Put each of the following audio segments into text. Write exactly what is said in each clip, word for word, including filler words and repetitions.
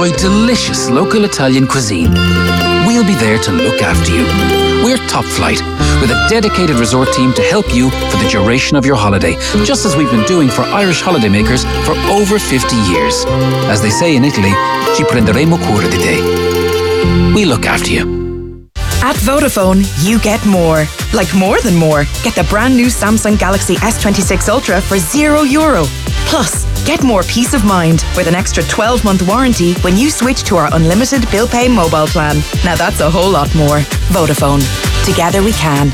enjoy delicious local Italian cuisine. We'll be there to look after you. We're Top Flight, with a dedicated resort team to help you for the duration of your holiday, just as we've been doing for Irish holidaymakers for over fifty years. As they say in Italy, ci prenderemo cura di te. We look after you. At Vodafone, you get more. Like more than more. Get the brand new Samsung Galaxy S twenty-six Ultra for zero euro. Plus, get more peace of mind with an extra twelve month warranty when you switch to our unlimited bill pay mobile plan. Now that's a whole lot more. Vodafone. Together we can.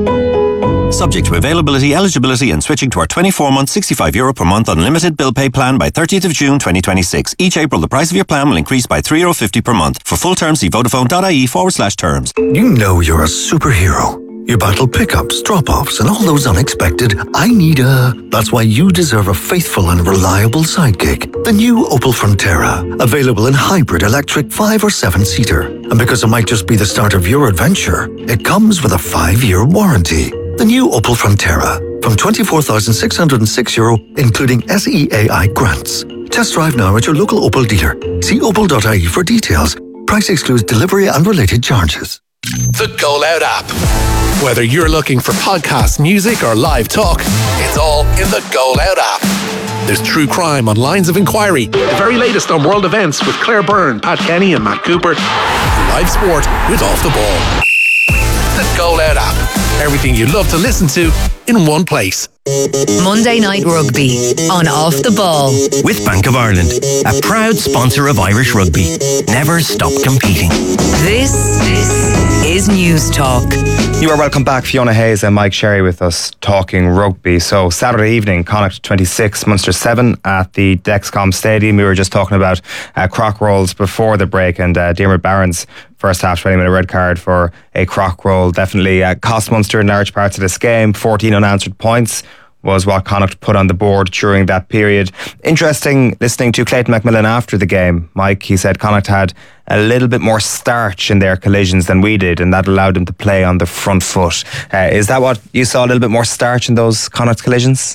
Subject to availability, eligibility and switching to our twenty-four month sixty-five euro per month unlimited bill pay plan by thirtieth of June twenty twenty-six. Each April the price of your plan will increase by three euro fifty per month. For full terms see vodafone.ie forward slash terms. You know you're a superhero. You battle pickups, drop-offs and all those unexpected I need a... That's why you deserve a faithful and reliable sidekick. The new Opel Frontera. Available in hybrid, electric, five or seven seater. And because it might just be the start of your adventure, it comes with a five year warranty. The new Opel Frontera, from twenty-four thousand six hundred six euro, including S E A I grants. Test drive now at your local Opel dealer. See opel dot I E for details. Price excludes delivery and related charges. The Go Loud app. Whether you're looking for podcast, music or live talk, it's all in the Go Loud app. There's true crime on Lines of Inquiry, the very latest on world events with Claire Byrne, Pat Kenny and Matt Cooper, and live sport with Off the Ball. The Go Loud app. Everything you love to listen to in one place. Monday Night Rugby on Off the Ball. With Bank of Ireland, a proud sponsor of Irish rugby. Never stop competing. This, this is News Talk. You are welcome back, Fiona Hayes and Mike Sherry with us talking rugby. So Saturday evening, Connacht twenty-six, Munster seven at the Dexcom Stadium. We were just talking about uh, crock rolls before the break, and uh, Diarmuid Barron's first half twenty minute red card for a crock roll definitely uh, cost Munster in large parts of this game. fourteen unanswered points was what Connacht put on the board during that period. Interesting listening to Clayton McMillan after the game. Mike, he said Connacht had a little bit more starch in their collisions than we did, and that allowed them to play on the front foot. Uh, is that what you saw, a little bit more starch in those Connacht collisions?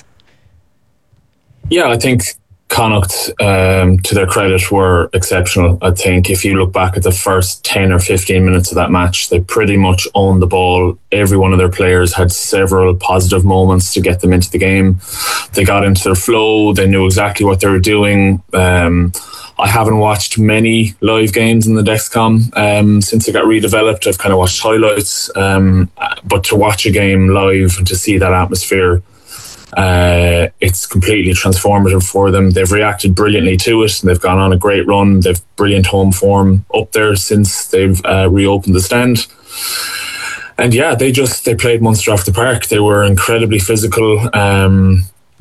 Yeah, I think Connacht, um, to their credit, were exceptional. I think if you look back at the first ten or fifteen minutes of that match, they pretty much owned the ball. Every one of their players had several positive moments to get them into the game. They got into their flow. They knew exactly what they were doing. Um, I haven't watched many live games in the Dexcom um, since it got redeveloped. I've kind of watched highlights. Um, but to watch a game live and to see that atmosphere, Uh, it's completely transformative for them. They've reacted brilliantly to it, and they've gone on a great run. They've brilliant home form up there since they've uh, reopened the stand. And yeah, they just they played Munster off the park. They were incredibly physical. Um,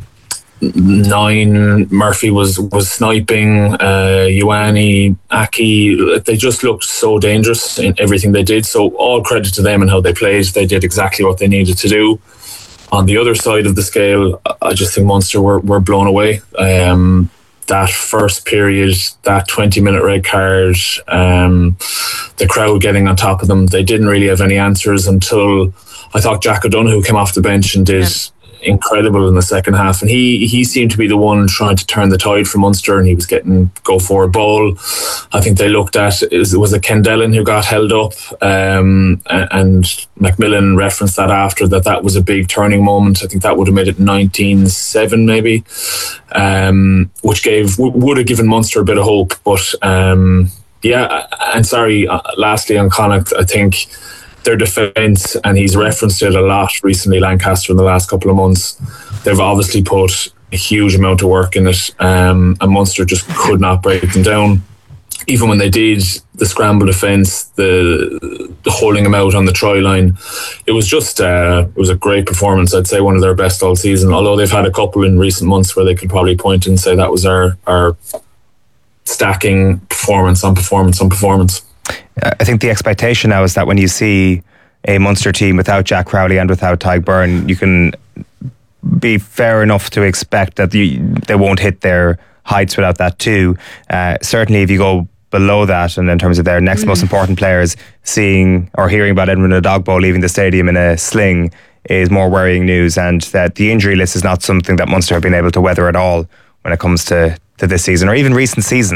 Nine Murphy was was sniping. Uh, Ioane, Aki, they just looked so dangerous in everything they did. So all credit to them and how they played. They did exactly what they needed to do. On the other side of the scale, I just think Munster were, were blown away. Um, that first period, that twenty minute red card, um, the crowd getting on top of them, they didn't really have any answers until I thought Jack O'Donoghue came off the bench and did incredible in the second half. And he he seemed to be the one trying to turn the tide for Munster, and he was getting go for a ball. I think they looked at, it was, it was a Kendellen who got held up, um, and McMillan referenced that after, that that was a big turning moment. I think that would have made it nineteen seven maybe, um, which gave would have given Munster a bit of hope. But um, yeah, and sorry, uh, lastly on Connacht, I think their defence, and he's referenced it a lot recently, Lancaster, in the last couple of months, they've obviously put a huge amount of work in it, um, and Munster just could not break them down. Even when they did, the scramble defence, the, the holding them out on the try line, it was just uh, it was a great performance. I'd say one of their best all season, although they've had a couple in recent months where they could probably point and say that was our, our stacking performance on performance on performance. I think the expectation now is that when you see a Munster team without Jack Crowley and without Tadhg Beirne, you can be fair enough to expect that you, they won't hit their heights without that too. Uh, certainly if you go below that, and in terms of their next mm. most important players, seeing or hearing about Edmund Adogbo leaving the stadium in a sling is more worrying news, and that the injury list is not something that Munster have been able to weather at all when it comes to, to this season or even recent seasons.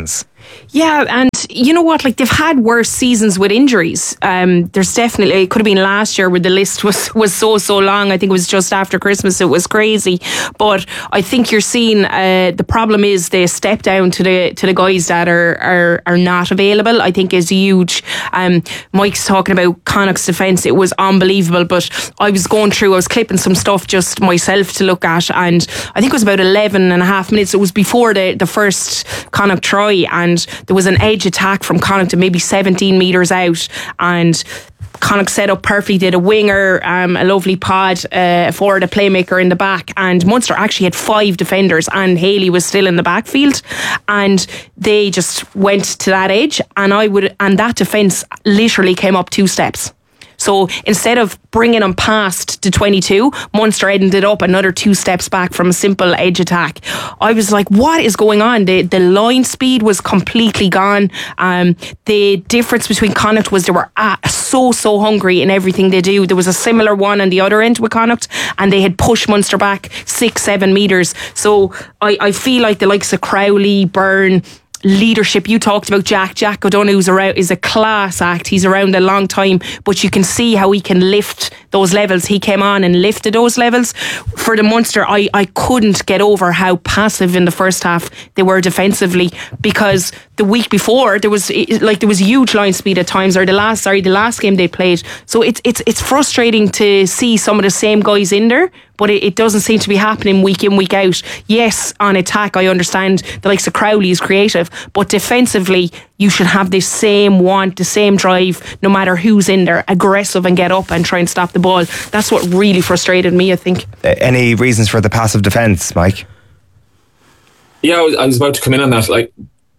Yeah, and you know what? Like, they've had worse seasons with injuries. Um, there's definitely, it could have been last year where the list was, was so, so long. I think it was just after Christmas. It was crazy. But I think you're seeing, uh, the problem is the step down to the to the guys that are, are, are not available, I think is huge. Um, Mike's talking about Connacht's defence. It was unbelievable. But I was going through, I was clipping some stuff just myself to look at. And I think it was about eleven and a half minutes. It was before the, the first Connacht try. And there was an edge attack from Connacht to maybe seventeen metres out, and Connacht set up perfectly, did a winger, um, a lovely pod uh, for the playmaker in the back, and Munster actually had five defenders and Haley was still in the backfield, and they just went to that edge, and I would and that defence literally came up two steps. So instead of bringing them past to twenty-two, Munster ended up another two steps back from a simple edge attack. I was like, what is going on? The the line speed was completely gone. Um, the difference between Connacht was they were uh, so, so hungry in everything they do. There was a similar one on the other end with Connacht, and they had pushed Munster back six, seven metres. So I, I feel like the likes of Crowley, Byrne, leadership, you talked about Jack Jack O'Donoghue's around, is a class act. He's around a long time, but you can see how he can lift those levels. He came on and lifted those levels. For the Munster, I, I couldn't get over how passive in the first half they were defensively, because the week before there was like there was huge line speed at times, or the last sorry the last game they played. So it's it's it's frustrating to see some of the same guys in there, but it, it doesn't seem to be happening week in, week out. Yes, on attack, I understand the likes of Crowley is creative, but defensively, you should have the same want, the same drive, no matter who's in there, aggressive and get up and try and stop the ball. That's what really frustrated me, I think. Uh, any reasons for the passive defence, Mike? Yeah, I was, I was about to come in on that. Like,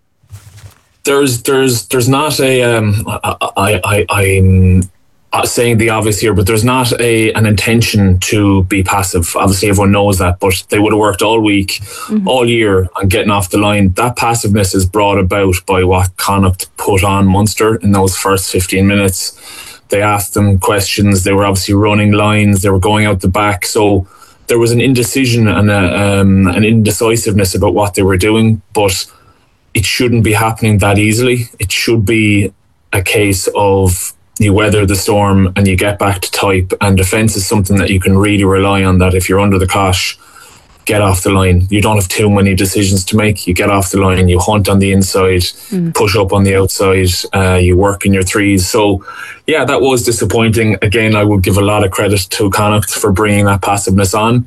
there's there's there's not a um, I I I'm saying the obvious here, but there's not a an intention to be passive. Obviously, everyone knows that, but they would have worked all week, mm-hmm. all year on getting off the line. That passiveness is brought about by what Connacht put on Munster in those first fifteen minutes. They asked them questions. They were obviously running lines. They were going out the back. So there was an indecision and a, um, an indecisiveness about what they were doing, but it shouldn't be happening that easily. It should be a case of you weather the storm and you get back to type, and defence is something that you can really rely on, that if you're under the cosh, get off the line. You don't have too many decisions to make. You get off the line, you hunt on the inside, mm. push up on the outside, uh, you work in your threes. So yeah, that was disappointing. Again, I would give a lot of credit to Connacht for bringing that passiveness on.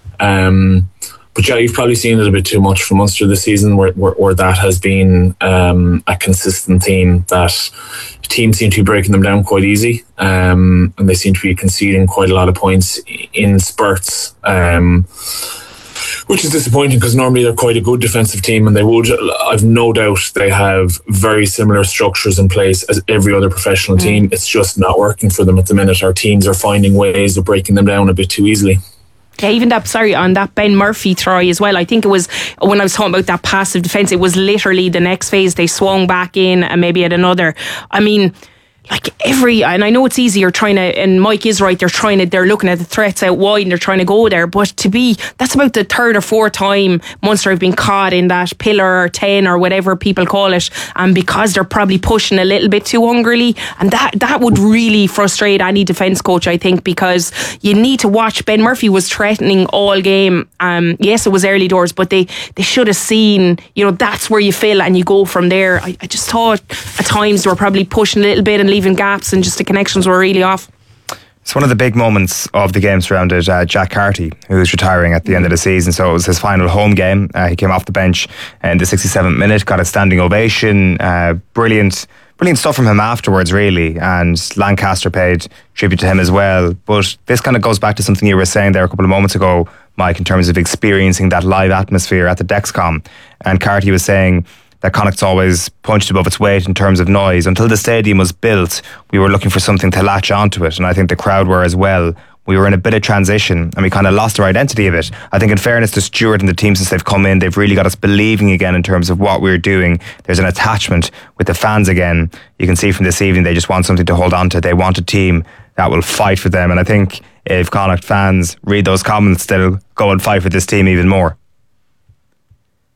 Um, but yeah, you've probably seen it a bit too much from Munster this season, where, where, where that has been um, a consistent theme, that teams seem to be breaking them down quite easy, um, and they seem to be conceding quite a lot of points in spurts, um, which is disappointing, because normally they're quite a good defensive team, and they would, I've no doubt they have very similar structures in place as every other professional mm. team. It's just not working for them at the minute. Our teams are finding ways of breaking them down a bit too easily. Yeah, even that, sorry, on that Ben Murphy try as well. I think it was, when I was talking about that passive defence, it was literally the next phase. They swung back in and maybe at another. I mean, like every, and I know it's easier trying to, and Mike is right, they're trying to, they're looking at the threats out wide and they're trying to go there, but to be, that's about the third or fourth time Munster have been caught in that pillar or ten or whatever people call it, and because they're probably pushing a little bit too hungrily, and that that would really frustrate any defence coach, I think, because you need to watch. Ben Murphy was threatening all game. Um, yes, it was early doors, but they, they should have seen, you know, that's where you fill and you go from there. I, I just thought at times they were probably pushing a little bit and leaving gaps, and just the connections were really off. It's one of the big moments of the game surrounded uh, Jack Carty, who's retiring at the mm-hmm. end of the season. So it was his final home game. Uh, he came off the bench in the sixty-seventh minute, got a standing ovation. Uh, brilliant, brilliant stuff from him afterwards, really. And Lancaster paid tribute to him as well. But this kind of goes back to something you were saying there a couple of moments ago, Mike, in terms of experiencing that live atmosphere at the Dexcom. And Carty was saying that Connacht's always punched above its weight in terms of noise. Until the stadium was built, we were looking for something to latch onto it, and I think the crowd were as well. We were in a bit of transition and we kind of lost our identity of it. I think in fairness to Stuart and the team, since they've come in, they've really got us believing again in terms of what we're doing. There's an attachment with the fans again. You can see from this evening they just want something to hold on to. They want a team that will fight for them, and I think if Connacht fans read those comments, they'll go and fight for this team even more.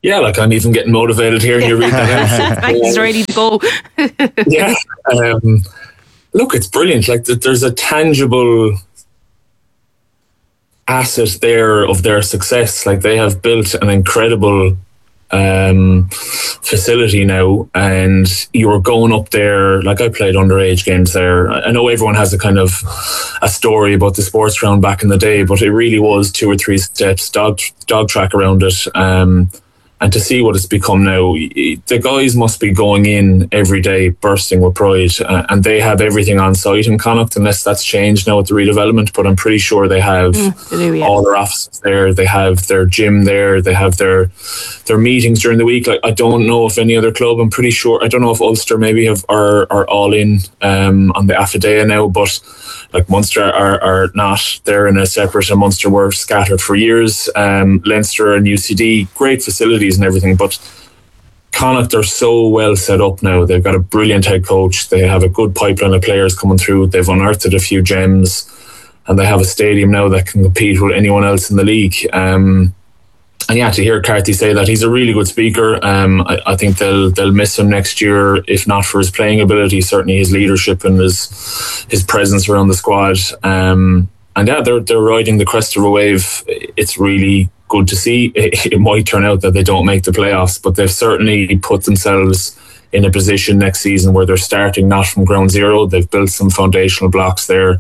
Yeah, like I'm even getting motivated hearing you read that out. He's ready to go. Yeah. Um, look, it's brilliant. Like there's a tangible asset there of their success. Like they have built an incredible um, facility now, and you're going up there. Like I played underage games there. I know everyone has a kind of a story about the sports ground back in the day, but it really was two or three steps dog dog track around it. Um, And to see what it's become now, the guys must be going in every day bursting with pride, uh, and they have everything on site in Connacht, unless that's changed now with the redevelopment, but I'm pretty sure they have Mm, they do, yeah. all their offices there, they have their gym there, they have their their meetings during the week. Like I don't know if any other club, I'm pretty sure, I don't know if Ulster maybe have are, are all in um, on the Affidea now, but like Munster are, are not. They're in a separate, and Munster were scattered for years. Um, Leinster and U C D, great facilities and everything, but Connacht are so well set up now. They've got a brilliant head coach. They have a good pipeline of players coming through. They've unearthed a few gems, and they have a stadium now that can compete with anyone else in the league. Um, and yeah, to hear Carthy say that, he's a really good speaker. Um, I, I think they'll they'll miss him next year, if not for his playing ability, certainly his leadership and his his presence around the squad. Um, and yeah, they're they're riding the crest of a wave. It's really good to see. It, it might turn out that they don't make the playoffs, but they've certainly put themselves in a position next season where they're starting not from ground zero. They've built some foundational blocks there.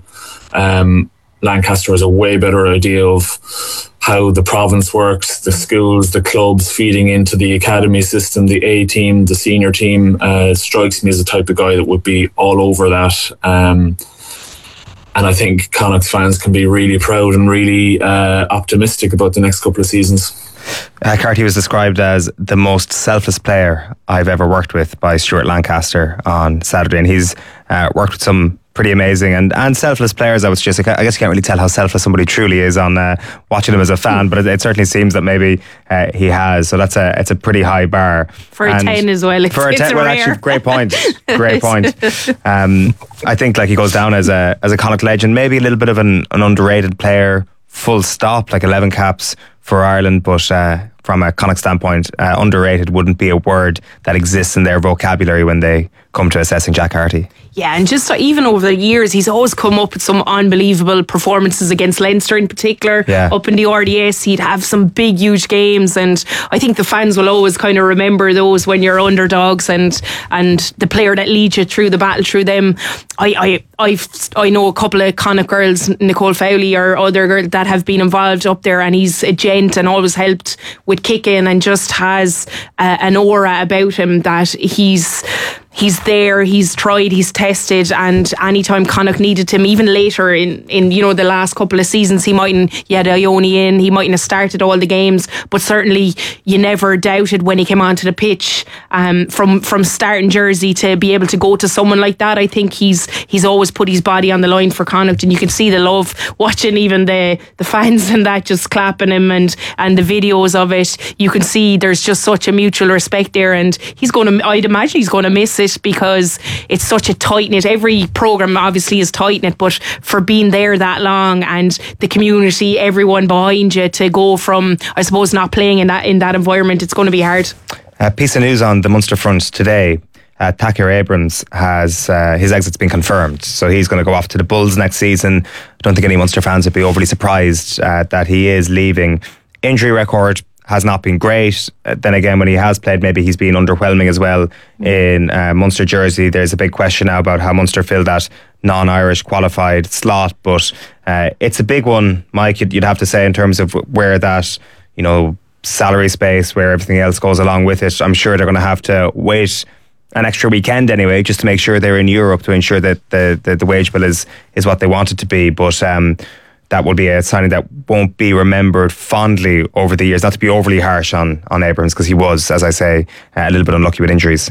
Um, Lancaster has a way better idea of how the province works, the schools, the clubs feeding into the academy system, the A team, the senior team. Uh, strikes me as the type of guy that would be all over that. Um, and I think Connacht fans can be really proud and really uh, optimistic about the next couple of seasons. Uh, Carty was described as the most selfless player I've ever worked with by Stuart Lancaster on Saturday, and he's uh, worked with some pretty amazing and, and selfless players. I was just, I guess you can't really tell how selfless somebody truly is on uh, watching him as a fan, but it, it certainly seems that maybe uh, he has. So that's a it's a pretty high bar for a and ten as well. It's, for a it's ten, well, rare. actually, great point. Great point. Um, I think like he goes down as a as a Connacht legend, maybe a little bit of an, an underrated player. Full stop, like eleven caps for Ireland, but uh, from a Connacht standpoint, uh, underrated wouldn't be a word that exists in their vocabulary when they come to assessing Jack Harty. Yeah, and just even over the years, he's always come up with some unbelievable performances against Leinster in particular. Yeah. Up in the R D S, he'd have some big, huge games, and I think the fans will always kind of remember those when you're underdogs, and and the player that leads you through the battle through them. I I I've, I know a couple of Connacht girls, Nicole Fowley or other girls that have been involved up there, and he's a gent and always helped with kicking, and just has uh, an aura about him that he's. He's there, he's tried, he's tested, and anytime Connacht needed him, even later in, in you know the last couple of seasons, he mightn't, he had Ione in, he mightn't have started all the games, but certainly you never doubted when he came onto the pitch, um, from from starting jersey to be able to go to someone like that. I think he's he's always put his body on the line for Connacht, and you can see the love watching even the the fans and that just clapping him, and and the videos of it. You can see there's just such a mutual respect there, and he's going to, I'd imagine he's going to miss it, because it's such a tight knit. Every program obviously is tight knit, but for being there that long and the community, everyone behind you, to go from, I suppose, not playing in that in that environment, it's going to be hard. A piece of news on the Munster front today. Uh, Takir Abrams has uh, his exit's been confirmed, so he's going to go off to the Bulls next season. I don't think any Munster fans would be overly surprised uh, that he is leaving. Injury record has not been great. Uh, then again, when he has played, maybe he's been underwhelming as well in uh, Munster jersey. There's a big question now about how Munster fill that non-Irish qualified slot, but uh, it's a big one, Mike, you'd, you'd have to say, in terms of where that, you know, salary space, where everything else goes along with it. I'm sure they're going to have to wait an extra weekend anyway, just to make sure they're in Europe, to ensure that the, the, the wage bill is, is what they want it to be. But um, that will be a signing that won't be remembered fondly over the years. Not to be overly harsh on, on Abrams, because he was, as I say, a little bit unlucky with injuries.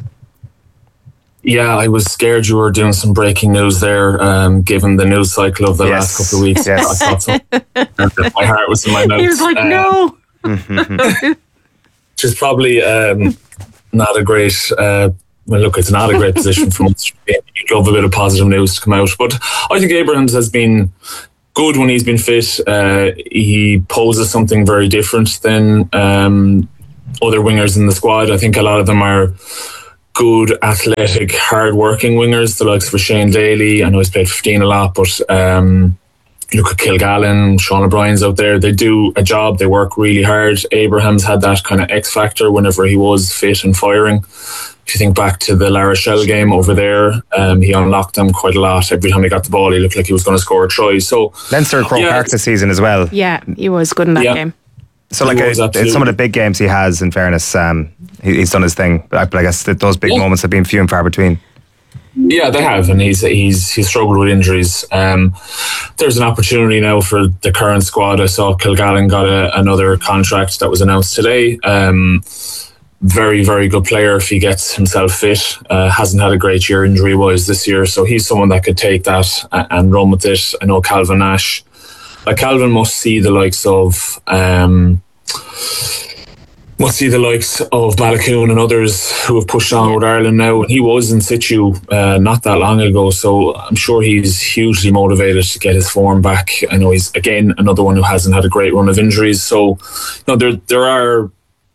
Yeah, I was scared you were doing some breaking news there, um, given the news cycle of the Yes. last couple of weeks. Yes. I thought so. My heart was in my mouth. He was like, Um, no. Which is probably um, not a great... Uh, well, look, it's not a great position for Munster. You'd love a bit of positive news to come out. But I think Abrams has been good when he's been fit. Uh, he poses something very different than um, other wingers in the squad. I think a lot of them are good, athletic, hard-working wingers, the likes of Shane Daly. I know he's played fifteen a lot, but um, look at Kilgallen, Sean O'Brien's out there. They do a job, they work really hard. Abraham's had that kind of X-factor whenever he was fit and firing. If you think back to the La Rochelle game over there, um, he unlocked them quite a lot. Every time he got the ball, he looked like he was going to score a try. So Leinster Croke yeah. Park this season as well. Yeah, he was good in that Yeah. game. So like He was, uh, absolutely. some of the big games he has, in fairness, um, he, he's done his thing. But I, but I guess that those big Yeah. moments have been few and far between. Yeah, they have, and he's he's he's struggled with injuries. Um, there's an opportunity now for the current squad. I saw Kilgallen got a, another contract that was announced today. Um, very, very good player if he gets himself fit. Uh, hasn't had a great year injury-wise this year, so he's someone that could take that and, and run with it. I know Calvin Nash. Like Calvin must see the likes of... Um, must see the likes of Balakoon and others who have pushed on with Ireland now. He was in situ uh, not that long ago, so I'm sure he's hugely motivated to get his form back. I know he's, again, another one who hasn't had a great run of injuries. So, you know, there there are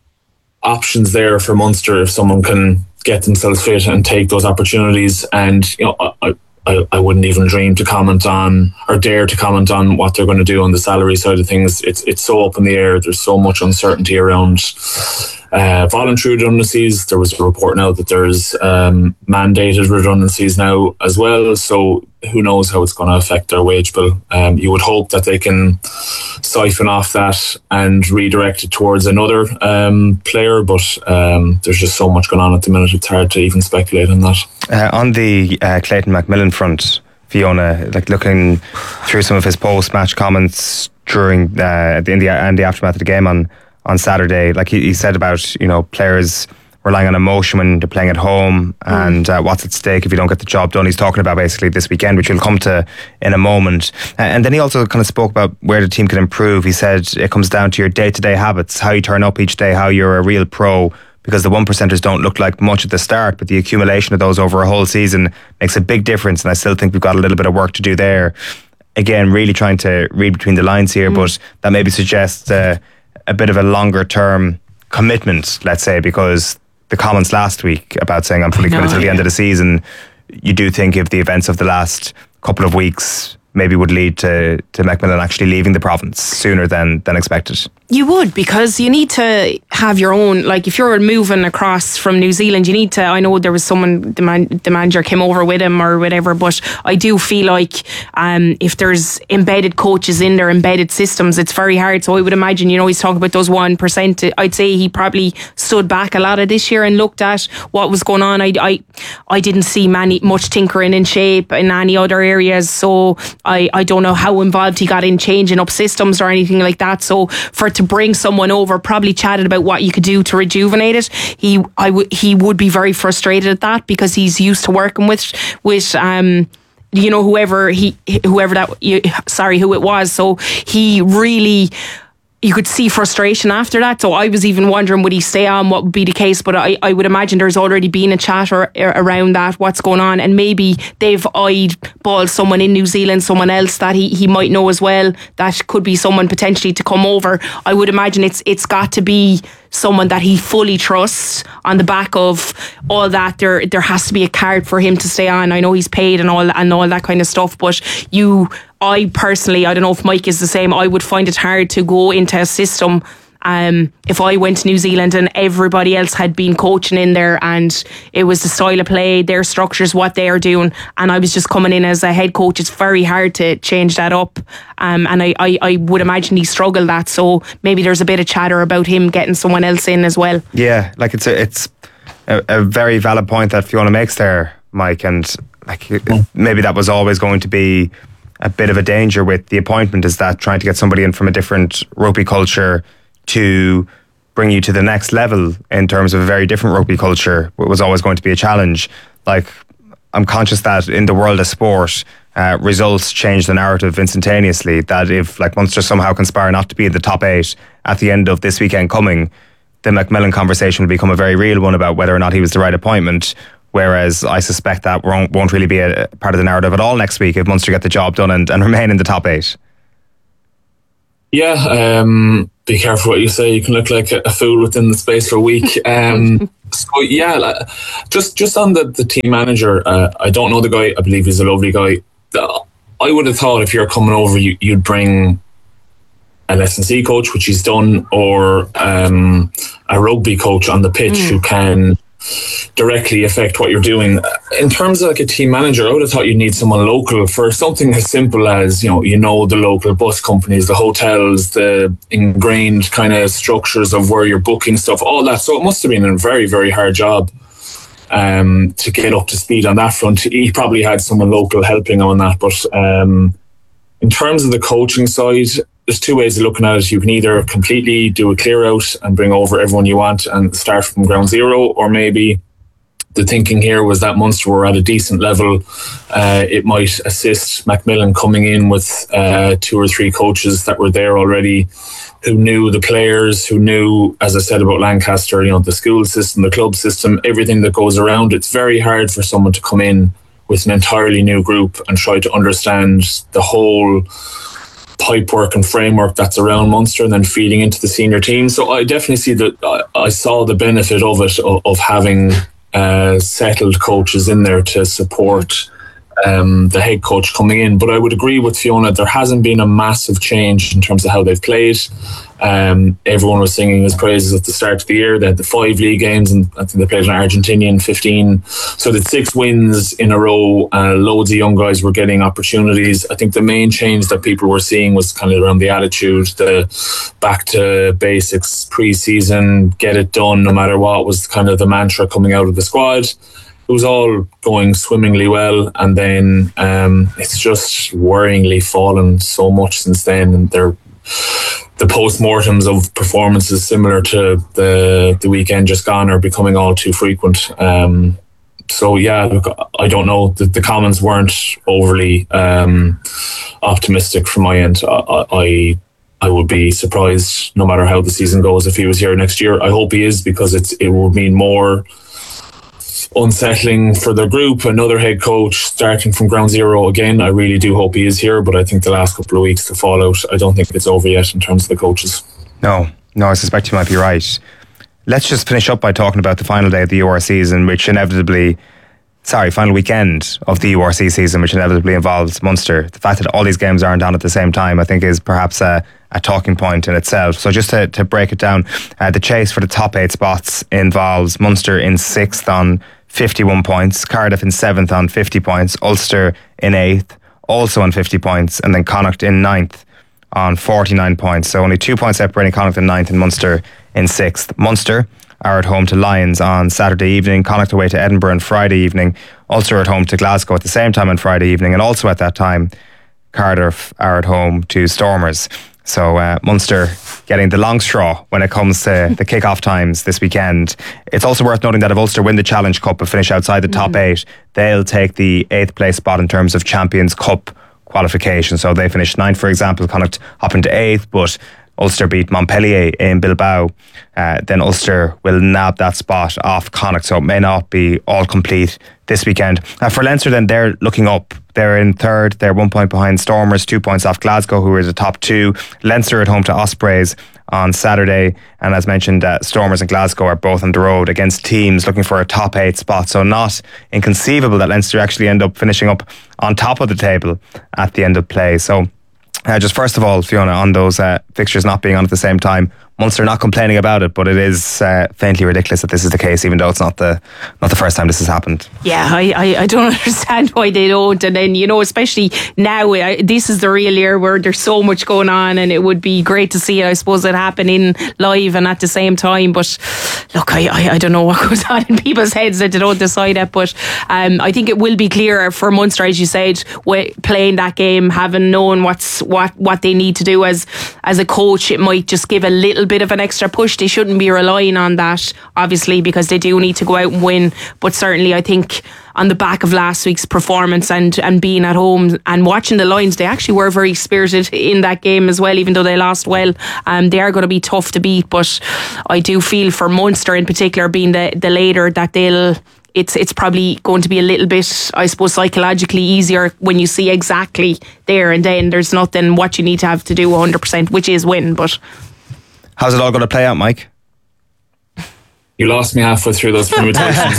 options there for Munster if someone can get themselves fit and take those opportunities. And, you know, I, I, I wouldn't even dream to comment on or dare to comment on what they're going to do on the salary side of things. It's it's so up in the air. There's so much uncertainty around uh, voluntary redundancies. There was a report now that there's um, mandated redundancies now as well. So who knows how it's going to affect their wage bill. Um, you would hope that they can siphon off that and redirect it towards another um, player, but um, there's just so much going on at the minute. It's hard to even speculate on that. Uh, on the uh, Clayton Macmillan front, Fiona, like looking through some of his post-match comments during uh, in the and the aftermath of the game on on Saturday, like he, he said about, you know, players relying on emotion when they're playing at home, and uh, what's at stake if you don't get the job done. He's talking about basically this weekend, which we'll come to in a moment. Uh, and then he also kind of spoke about where the team can improve. He said it comes down to your day-to-day habits, how you turn up each day, how you're a real pro, because the one percenters don't look like much at the start, but the accumulation of those over a whole season makes a big difference. And I still think we've got a little bit of work to do there. Again, really trying to read between the lines here, mm. but that maybe suggests uh, a bit of a longer term commitment, let's say, because the comments last week about saying I'm fully committed till the end of the season, you do think if the events of the last couple of weeks maybe would lead to, to Macmillan actually leaving the province sooner than, than expected. You would, because you need to have your own, like if you're moving across from New Zealand, you need to, I know there was someone, the, man, the manager came over with him or whatever, but I do feel like um, if there's embedded coaches in there, embedded systems, it's very hard. So I would imagine, you know, he's talking about those one percent. I'd say he probably stood back a lot of this year and looked at what was going on. I, I, I didn't see many, much tinkering in shape in any other areas. So I, I don't know how involved he got in changing up systems or anything like that. So for it to bring someone over, probably chatted about what you could do to rejuvenate it. He, I w- he would be very frustrated at that because he's used to working with, with, um, you know, whoever he, whoever that, you, sorry, who it was. So he really, you could see frustration after that. So I was even wondering, would he stay on? What would be the case? But I, I would imagine there's already been a chat or, or around that, what's going on. And maybe they've eyeballed someone in New Zealand, someone else that he, he might know as well. That could be someone potentially to come over. I would imagine it's it's got to be someone that he fully trusts. On the back of all that, there there has to be a card for him to stay on. I know he's paid and all and all that kind of stuff, but you... I personally, I don't know if Mike is the same, I would find it hard to go into a system um, if I went to New Zealand and everybody else had been coaching in there and it was the style of play, their structures, what they are doing, and I was just coming in as a head coach. It's very hard to change that up, um, and I, I, I would imagine he struggled that, so maybe there's a bit of chatter about him getting someone else in as well. Yeah, like it's a, it's a, a very valid point that Fiona makes there, Mike, and like maybe that was always going to be a bit of a danger with the appointment, is that trying to get somebody in from a different rugby culture to bring you to the next level in terms of a very different rugby culture was always going to be a challenge. Like, I'm conscious that in the world of sport, uh, results change the narrative instantaneously, that if like Munster somehow conspire not to be in the top eight at the end of this weekend coming, the Macmillan conversation will become a very real one about whether or not he was the right appointment. Whereas I suspect that won't, won't really be a part of the narrative at all next week if Munster get the job done and, and remain in the top eight. Yeah, um, be careful what you say. You can look like a, a fool within the space of a week. Um, so yeah, like, just just on the, the team manager, uh, I don't know the guy. I believe he's a lovely guy. Uh, I would have thought if you're coming over, you, you'd bring an S and C coach, which he's done, or um, a rugby coach on the pitch mm. who can directly affect what you're doing. In terms of like a team manager, I would have thought you'd need someone local for something as simple as, you know, you know, the local bus companies, the hotels, the ingrained kind of structures of where you're booking stuff, all that. So it must have been a very, very hard job um, to get up to speed on that front. He probably had someone local helping on that. But um, in terms of the coaching side, there's two ways of looking at it. You can either completely do a clear out and bring over everyone you want and start from ground zero, or maybe the thinking here was that Munster were at a decent level. Uh, it might assist Macmillan coming in with uh, two or three coaches that were there already, who knew the players, who knew, as I said about Lancaster, you know, the school system, the club system, everything that goes around. It's very hard for someone to come in with an entirely new group and try to understand the whole pipework and framework that's around Munster and then feeding into the senior team. So I definitely see that I, I saw the benefit of it, of, of having uh, settled coaches in there to support um, the head coach coming in. But I would agree with Fiona, there hasn't been a massive change in terms of how they've played. Um, everyone was singing his praises at the start of the year. They had the five league games, and I think they played an Argentinian fifteen. So the six wins in a row. Uh, loads of young guys were getting opportunities. I think the main change that people were seeing was kind of around the attitude, the back to basics, pre-season, get it done no matter what was kind of the mantra coming out of the squad. It was all going swimmingly well, and then um, it's just worryingly fallen so much since then, and they're the post-mortems of performances similar to the the weekend just gone are becoming all too frequent. Um, so yeah, look, I don't know. The, the comments weren't overly um, optimistic from my end. I, I I would be surprised, no matter how the season goes, if he was here next year. I hope he is, because it's it would mean more unsettling for the group. Another head coach starting from ground zero again. I really do hope he is here, but I think the last couple of weeks, the fallout, I don't think it's over yet in terms of the coaches. No, no, I suspect you might be right. Let's just finish up by talking about the final day of the U R season, which inevitably, sorry, final weekend of the U R C season, which inevitably involves Munster. The fact that all these games aren't on at the same time, I think, is perhaps a, a talking point in itself. So just to, to break it down, uh, the chase for the top eight spots involves Munster in sixth on fifty-one points, Cardiff in seventh on fifty points, Ulster in eighth, also on fifty points, and then Connacht in ninth on forty-nine points. So only two points separating Connacht in ninth and Munster in sixth. Munster are at home to Lions on Saturday evening, Connacht away to Edinburgh on Friday evening, Ulster at home to Glasgow at the same time on Friday evening, and also at that time Cardiff are at home to Stormers. So uh, Munster getting the long straw when it comes to the kick-off times this weekend. It's also worth noting that if Ulster win the Challenge Cup and finish outside the top mm. eight, they'll take the eighth place spot in terms of Champions Cup qualification. So they finished ninth, for example, Connacht up into eighth, but Ulster beat Montpellier in Bilbao. Uh, then Ulster will nab that spot off Connacht, so it may not be all complete this weekend. Uh, for Leinster then, they're looking up. They're in third. They're one point behind Stormers, two points off Glasgow, who are the top two. Leinster at home to Ospreys on Saturday. And as mentioned, uh, Stormers and Glasgow are both on the road against teams looking for a top eight spot. So not inconceivable that Leinster actually end up finishing up on top of the table at the end of play. So uh, just first of all, Fiona, on those uh, fixtures not being on at the same time, Munster not complaining about it, but it is uh, faintly ridiculous that this is the case, even though it's not the not the first time this has happened. Yeah, I, I, I don't understand why they don't. And then, you know, especially now, I, this is the real year where there's so much going on, and it would be great to see, I suppose, it happen in live and at the same time. But look, I, I, I don't know what goes on in people's heads that they don't decide it. But um, I think it will be clearer for Munster, as you said, playing that game, having known what's what what they need to do as as a coach. It might just give a little bit of an extra push. They shouldn't be relying on that, obviously, because they do need to go out and win. But certainly, I think on the back of last week's performance and and being at home and watching the Lions, they actually were very spirited in that game as well, even though they lost well. Um, they are going to be tough to beat, but I do feel for Munster in particular, being the, the later, that they'll It's it's probably going to be a little bit, I suppose, psychologically easier when you see exactly there and then. There's nothing what you need to have to do one hundred percent, which is win. But How's it all going to play out, Mike? You lost me halfway through those permutations.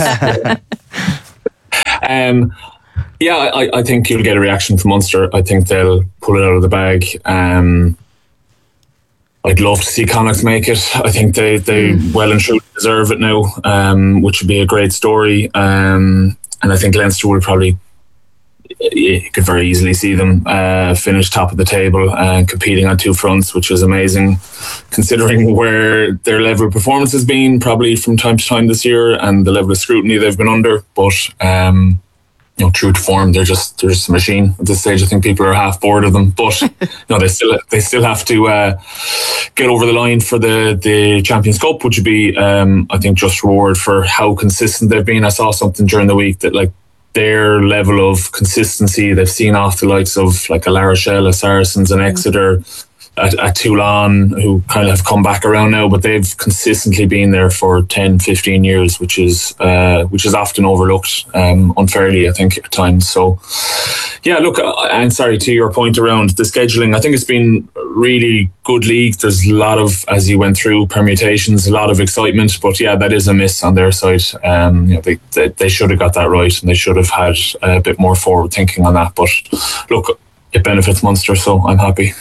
um, yeah, I, I think you'll get a reaction from Munster. I think they'll pull it out of the bag. Um, I'd love to see Connacht make it. I think they, they mm. well and truly deserve it now, um, which would be a great story. Um, and I think Leinster will probably, you could very easily see them uh, finish top of the table and competing on two fronts, which is amazing considering where their level of performance has been probably from time to time this year and the level of scrutiny they've been under. But um, you know, true to form, they're just they're just a machine at this stage. I think people are half bored of them, but you know, they still they still have to uh, get over the line for the the Champions Cup, which would be um, I think just reward for how consistent they've been. I saw something during the week that like their level of consistency they've seen off the likes of like a La Rochelle, a Saracens, and Exeter. At, at Toulon, who kind of have come back around now, but they've consistently been there for ten, fifteen years, which is uh, which is often overlooked um, unfairly, I think, at times. So, yeah, look, and sorry, to your point around the scheduling, I think it's been really good league. There's a lot of, as you went through, permutations, a lot of excitement, but yeah, that is a miss on their side. Um, you know, they, they, they should have got that right, and they should have had a bit more forward thinking on that. But look, it benefits Munster, so I'm happy.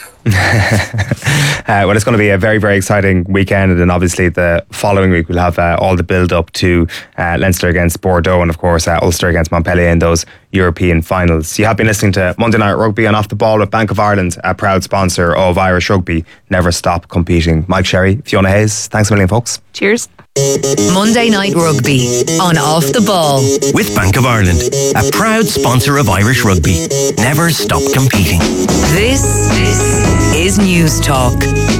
uh, well, it's going to be a very, very exciting weekend, and then obviously the following week we'll have uh, all the build up to uh, Leinster against Bordeaux, and of course uh, Ulster against Montpellier in those European finals. You have been listening to Monday Night Rugby on Off the Ball with Bank of Ireland, a proud sponsor of Irish Rugby. Never stop competing. Mike Sherry, Fiona Hayes, thanks a million, folks. Cheers. Monday Night Rugby on Off the Ball with Bank of Ireland, a proud sponsor of Irish Rugby. Never stop competing. This is News Talk.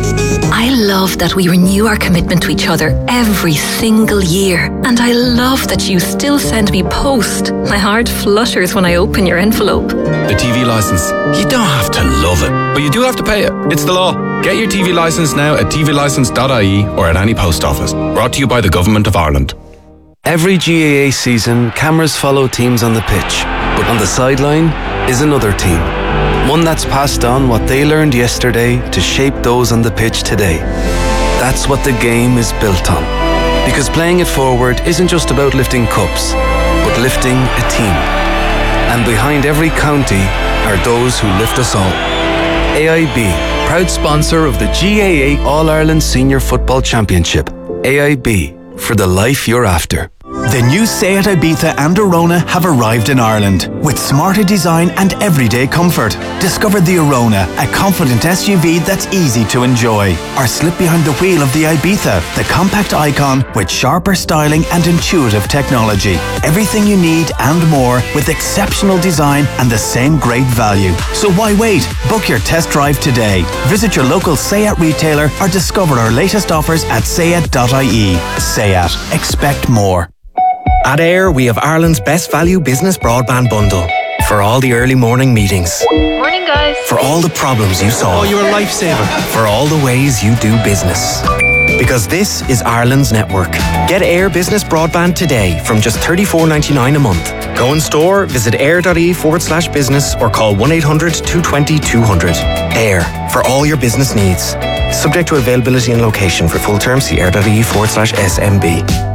I love that we renew our commitment to each other every single year. And I love that you still send me post. My heart flutters when I open your envelope. The T V licence. You don't have to love it, but you do have to pay it. It's the law. Get your T V licence now at t v licence dot I E or at any post office. Brought to you by the Government of Ireland. Every G A A season, cameras follow teams on the pitch. But on the sideline is another team. One that's passed on what they learned yesterday to shape those on the pitch today. That's what the game is built on. Because playing it forward isn't just about lifting cups, but lifting a team. And behind every county are those who lift us all. A I B, proud sponsor of the G A A All-Ireland Senior Football Championship. A I B, for the life you're after. The new Seat Ibiza and Arona have arrived in Ireland with smarter design and everyday comfort. Discover the Arona, a confident S U V that's easy to enjoy. Or slip behind the wheel of the Ibiza, the compact icon with sharper styling and intuitive technology. Everything you need and more with exceptional design and the same great value. So why wait? Book your test drive today. Visit your local Seat retailer or discover our latest offers at seat dot I E. Seat. Expect more. At Air, we have Ireland's best value business broadband bundle. For all the early morning meetings. Morning, guys. For all the problems you solve. Oh, you're a lifesaver. For all the ways you do business. Because this is Ireland's network. Get Air Business Broadband today from just thirty-four ninety-nine a month. Go in store, visit air.ie forward slash business or call one eight hundred two two zero two hundred. Air, for all your business needs. Subject to availability and location. For full terms, see air.ie forward slash SMB.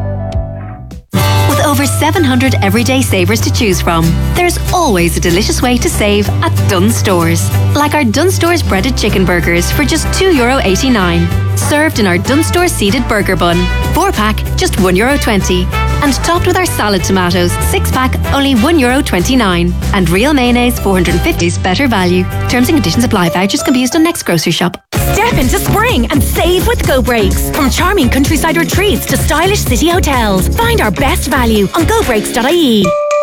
Over seven hundred everyday savers to choose from. There's always a delicious way to save at Dunnes Stores. Like our Dunnes Stores breaded chicken burgers for just two euro eighty-nine. Served in our Dunnes Stores seeded burger bun. Four pack, just one euro twenty. And topped with our salad tomatoes, six pack, only one euro twenty-nine. And real mayonnaise, four hundred fifty's better value. Terms and conditions apply. Vouchers can be used on next grocery shop. Step into spring and save with Go Breaks. From charming countryside retreats to stylish city hotels. Find our best value on go breaks dot I E.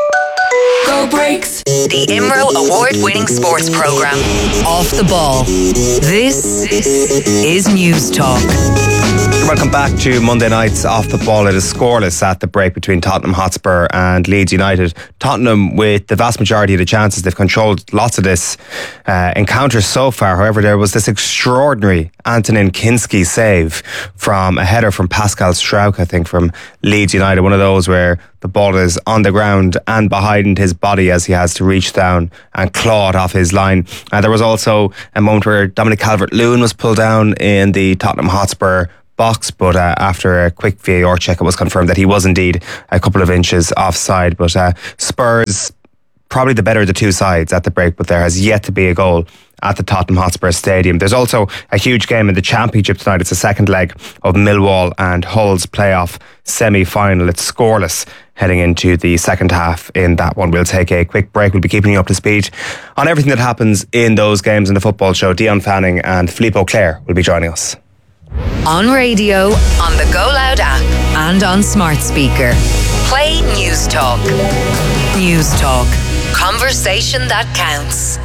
Go Breaks. The I M R O award-winning sports program. Off the Ball. This is News Talk. Welcome back to Monday night's Off the Ball. It is scoreless at the break between Tottenham Hotspur and Leeds United. Tottenham, with the vast majority of the chances, they've controlled lots of this uh, encounter so far. However, there was this extraordinary Antonin Kinski save from a header from Pascal Struijk, I think, from Leeds United. One of those where the ball is on the ground and behind his body as he has to reach down and claw it off his line. Uh, there was also a moment where Dominic Calvert-Lewin was pulled down in the Tottenham Hotspur box, but uh, after a quick V A R check, it was confirmed that he was indeed a couple of inches offside. But uh, Spurs, probably the better of the two sides at the break, but there has yet to be a goal at the Tottenham Hotspur Stadium. There's also a huge game in the Championship tonight. It's the second leg of Millwall and Hull's playoff semi-final. It's scoreless heading into the second half in that one. We'll take a quick break. We'll be keeping you up to speed on everything that happens in those games in the football show. Dion Fanning and Philippe Auclair will be joining us. On radio, on the Go Loud app, and on smart speaker. Play News Talk. News Talk. Conversation that counts.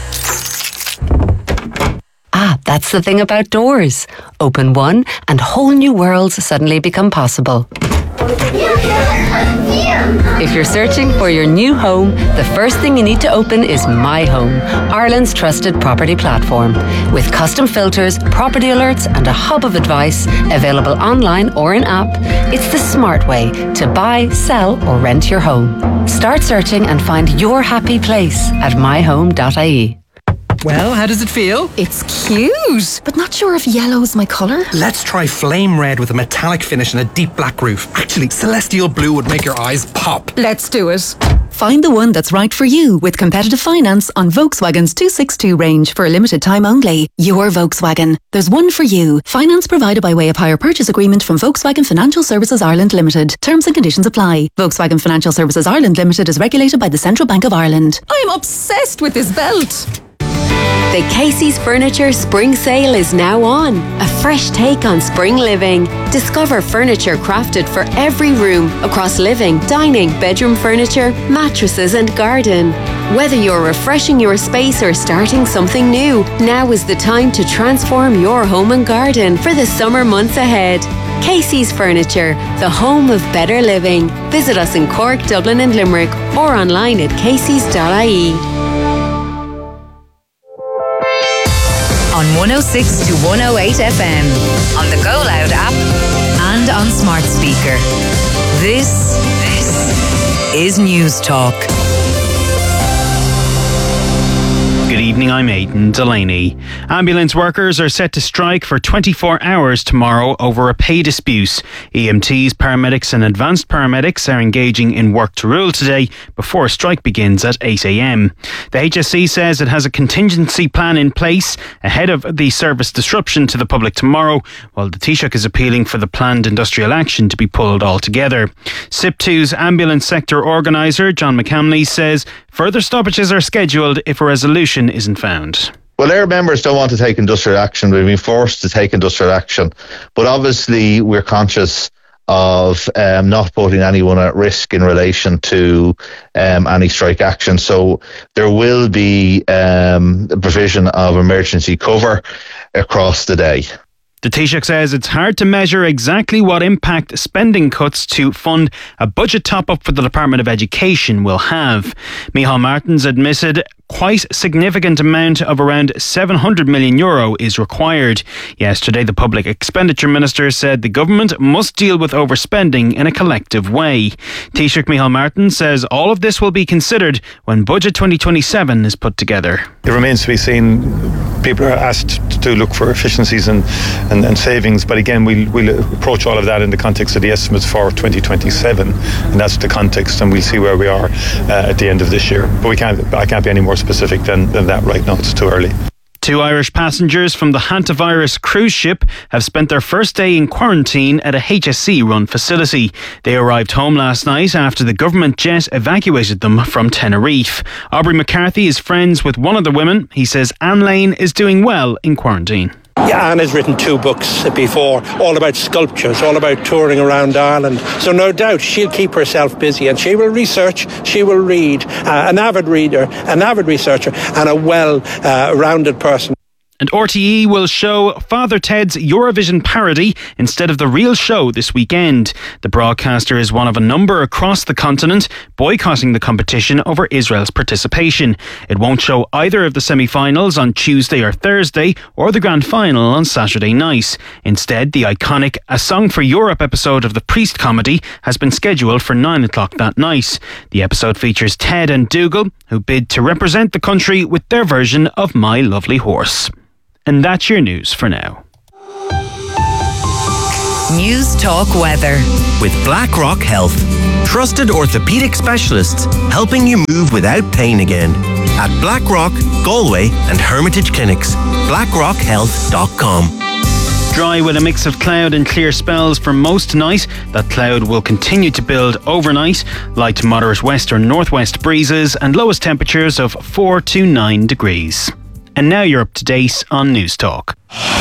Ah, that's the thing about doors. Open one and whole new worlds suddenly become possible. If you're searching for your new home, the first thing you need to open is My Home, Ireland's trusted property platform. With custom filters, property alerts and a hub of advice available online or in app, it's the smart way to buy, sell or rent your home. Start searching and find your happy place at my home dot I E. Well, how does it feel? It's cute, but not sure if yellow's my colour. Let's try flame red with a metallic finish and a deep black roof. Actually, celestial blue would make your eyes pop. Let's do it. Find the one that's right for you with competitive finance on Volkswagen's two sixty-two range for a limited time only. Your Volkswagen. There's one for you. Finance provided by way of hire purchase agreement from Volkswagen Financial Services Ireland Limited. Terms and conditions apply. Volkswagen Financial Services Ireland Limited is regulated by the Central Bank of Ireland. I'm obsessed with this belt. The Casey's Furniture Spring Sale is now on. A fresh take on spring living. Discover furniture crafted for every room across living, dining, bedroom furniture, mattresses and garden. Whether you're refreshing your space or starting something new, now is the time to transform your home and garden for the summer months ahead. Casey's Furniture, the home of better living. Visit us in Cork, Dublin and Limerick or online at caseys dot I E. On one oh six to one oh eight F M, on the Go Loud app, and on smart speaker. This, this is News Talk. Good evening, I'm Aidan Delaney. Ambulance workers are set to strike for twenty-four hours tomorrow over a pay dispute. E M Ts, paramedics and advanced paramedics are engaging in work to rule today before a strike begins at eight a.m. The H S C says it has a contingency plan in place ahead of the service disruption to the public tomorrow, while the Taoiseach is appealing for the planned industrial action to be pulled altogether. S I P two's ambulance sector organiser, John McCamley, says further stoppages are scheduled if a resolution isn't found. Well, our members don't want to take industrial action. We've been forced to take industrial action. But obviously, we're conscious of um, not putting anyone at risk in relation to um, any strike action. So there will be um, a provision of emergency cover across the day. The Taoiseach says it's hard to measure exactly what impact spending cuts to fund a budget top-up for the Department of Education will have. Micheál Martins admitted quite significant amount of around seven hundred million euro is required. Yesterday, the Public Expenditure Minister said the government must deal with overspending in a collective way. Taoiseach Micheál Martins says all of this will be considered when Budget twenty twenty-seven is put together. It remains to be seen. People are asked to look for efficiencies and, and, and savings, but again, we'll, we'll approach all of that in the context of the estimates for twenty twenty-seven, and that's the context, and we'll see where we are uh, at the end of this year. But we can't, I can't be any more specific than, than that right now. It's too early. Two Irish passengers from the Hantavirus cruise ship have spent their first day in quarantine at a H S C-run facility. They arrived home last night after the government jet evacuated them from Tenerife. Aubrey McCarthy is friends with one of the women. He says Anne Lane is doing well in quarantine. Yeah, Anne has written two books before, all about sculptures, all about touring around Ireland. So no doubt she'll keep herself busy and she will research, she will read. Uh, an avid reader, an avid researcher and a well-rounded uh, person. And R T E will show Father Ted's Eurovision parody instead of the real show this weekend. The broadcaster is one of a number across the continent boycotting the competition over Israel's participation. It won't show either of the semi-finals on Tuesday or Thursday or the grand final on Saturday night. Instead, the iconic A Song for Europe episode of the Priest comedy has been scheduled for nine o'clock that night. The episode features Ted and Dougal, who bid to represent the country with their version of My Lovely Horse. And that's your news for now. News Talk Weather. With BlackRock Health. Trusted orthopaedic specialists helping you move without pain again. At BlackRock, Galway and Hermitage Clinics. blackrock health dot com. Dry with a mix of cloud and clear spells for most tonight. That cloud will continue to build overnight. Light to moderate west or northwest breezes and lowest temperatures of four to nine degrees. And now you're up to date on News Talk.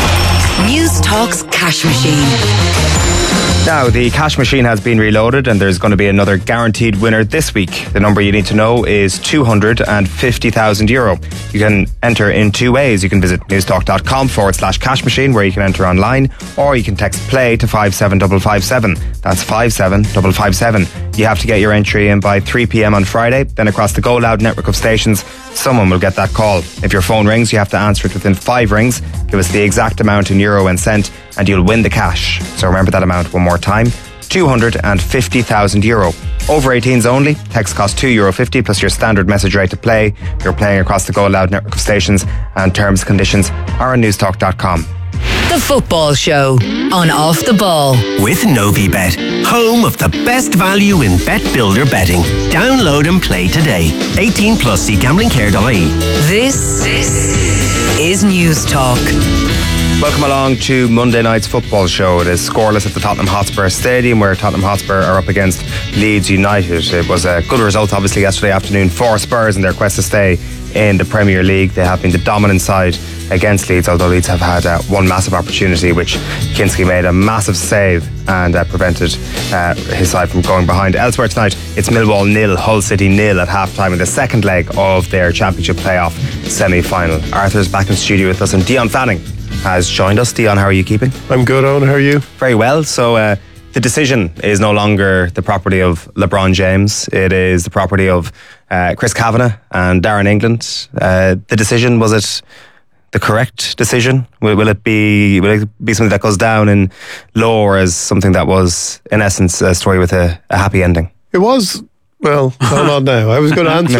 News Talk's Cash Machine. Now, the cash machine has been reloaded and there's going to be another guaranteed winner this week. The number you need to know is two hundred fifty thousand euro. You can enter in two ways. You can visit newstalk.com forward slash cash machine where you can enter online, or you can text play to five seven five five seven. That's five seven five five seven. You have to get your entry in by three p.m. on Friday. Then across the Go Loud network of stations, someone will get that call. If your phone rings, you have to answer it within five rings. Give us the exact amount in euro and cent and you'll win the cash. So remember that amount one more time. two hundred fifty thousand euro. Over eighteens only. Text costs two euro fifty plus your standard message rate to play. You're playing across the Go Loud network of stations and terms and conditions are on newstalk dot com. The Football Show on Off the Ball. With Novibet, home of the best value in bet builder betting. Download and play today. eighteen plus, see gambling care dot I E. This, this is News Talk. Welcome along to Monday night's football show. It is scoreless at the Tottenham Hotspur Stadium, where Tottenham Hotspur are up against Leeds United. It was a good result, obviously, yesterday afternoon for Spurs in their quest to stay in the Premier League. They have been the dominant side against Leeds, although Leeds have had uh, one massive opportunity, which Kinski made a massive save and uh, prevented uh, his side from going behind. Elsewhere tonight, it's Millwall nil, Hull City nil at half-time in the second leg of their Championship playoff semi-final. Arthur's back in studio with us, and Dion Fanning has joined us. Dion, how are you keeping? I'm good, Owen. How are you? Very well. So uh, the decision is no longer the property of LeBron James. It is the property of uh, Chris Kavanagh and Darren England. Uh, the decision, was it the correct decision? Will, will it be will it be something that goes down in lore as something that was, in essence, a story with a, a happy ending? It was. Well, hold on now. I was going to answer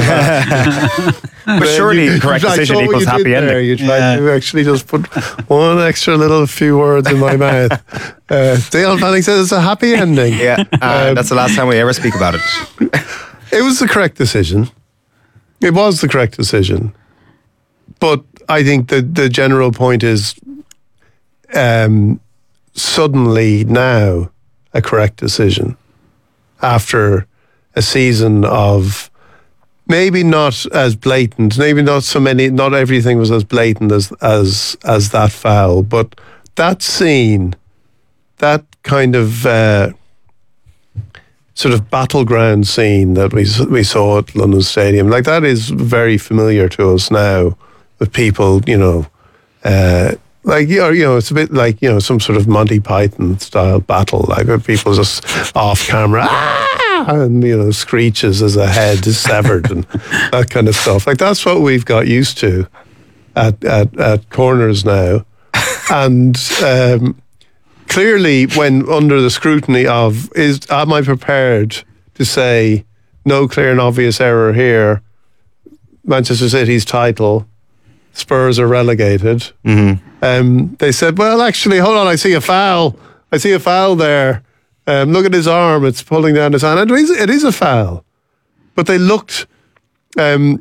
that. But, but surely the correct decision equals happy ending. There. You tried yeah. to actually just put one extra little few words in my mouth. Uh, Dion Fanning says it's a happy ending. Yeah, uh, um, that's the last time we ever speak about it. It was the correct decision. It was the correct decision. But I think the, the general point is um, suddenly now a correct decision after a season of maybe not as blatant, maybe not so many, not everything was as blatant as as as that foul, but that scene, that kind of uh, sort of battleground scene that we we saw at London Stadium, like that is very familiar to us now with people, you know, uh, like, you know, you know, it's a bit like, you know, some sort of Monty Python style battle, like with people just off camera, ah! and, you know, screeches as a head is severed and that kind of stuff. Like, that's what we've got used to at, at, at corners now. And um, clearly, when under the scrutiny of, is am I prepared to say no clear and obvious error here, Manchester City's title, Spurs are relegated. Mm-hmm. Um, they said, well, actually, hold on, I see a foul. I see a foul there. Um, look at his arm, it's pulling down his hand. It is, it is a foul. But they looked, um,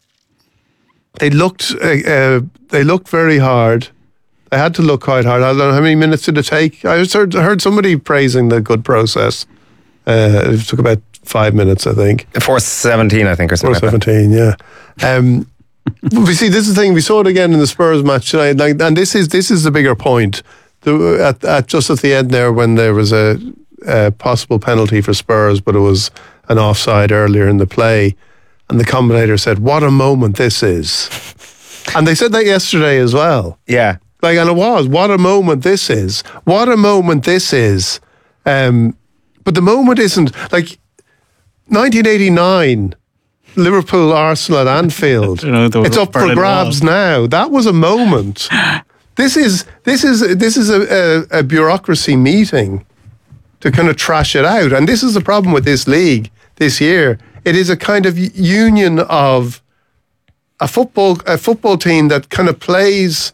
they looked, uh, uh, they looked very hard. They had to look quite hard. I don't know how many minutes did it take. I just heard, heard somebody praising the good process. Uh, it took about five minutes, I think. four seventeen, I think, or something. four seventeen, like yeah. Um, we see, this is the thing. We saw it again in the Spurs match tonight, like, and this is this is the bigger point. The, at, at just at the end there, when there was a, a possible penalty for Spurs, but it was an offside earlier in the play, and the commentator said, "What a moment this is!" And they said that yesterday as well. Yeah. Like, and it was, what a moment this is. What a moment this is. Um, but the moment isn't, like, nineteen eighty-nine, Liverpool, Arsenal at Anfield. You know, it's up for Berlin grabs Wall. now. That was a moment. This is this is this is a, a, a bureaucracy meeting to kind of trash it out. And this is the problem with this league this year. It is a kind of union of a football a football team that kind of plays.